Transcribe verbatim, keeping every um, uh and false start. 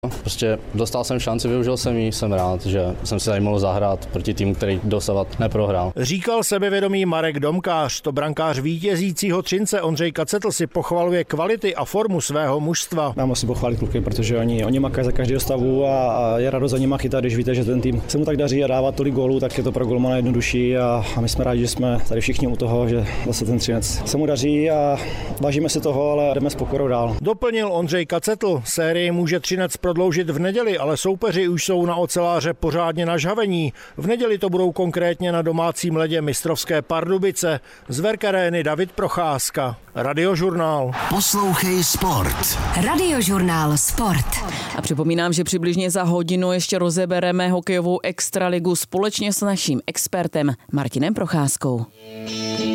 Prostě dostal jsem šanci, využil jsem ji, jsem rád, že jsem si tady mohl zahrát proti týmu, který dosavat neprohrál. Říkal sebevědomý Marek Domkář, to brankář vítězícího Třince Ondřej Kacetl si pochvaluje kvality a formu svého mužstva. Já musím pochválit kluky, protože oni, oni makají za každého stavu a, a je radost za nima chytat, když víte, že ten tým se mu tak daří a dává tolik gólů, tak je to pro golmana jednodušší a, a my jsme rádi, že jsme tady všichni u toho, že zase ten Třinec se mu daří a vážíme si toho, ale jdeme s pokorou dál. Doplnil Ondřej Kacetl, sérii může Třinec prodloužit v neděli, ale soupeři už jsou na oceláře pořádně nažhavení. V neděli to budou konkrétně na domácím ledě mistrovské Pardubice. Z Verkerény David Procházka. Radiožurnál. Poslouchej sport. Radiožurnál Sport. A připomínám, že přibližně za hodinu ještě rozebereme hokejovou extraligu společně s naším expertem Martinem Procházkou.